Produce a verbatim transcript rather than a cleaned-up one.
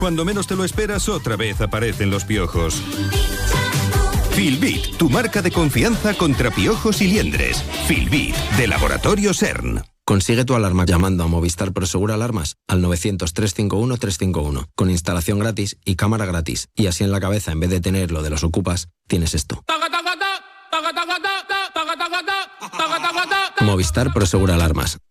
Cuando menos te lo esperas, otra vez aparecen los piojos. Filbit, tu marca de confianza contra piojos y liendres. Filbit, de Laboratorio CERN. Consigue tu alarma llamando a Movistar Prosegur Alarmas al novecientos, trescientos cincuenta y uno, trescientos cincuenta y uno, con instalación gratis y cámara gratis. Y así en la cabeza, en vez de tener lo de los ocupas, tienes esto. Movistar Prosegur Alarmas.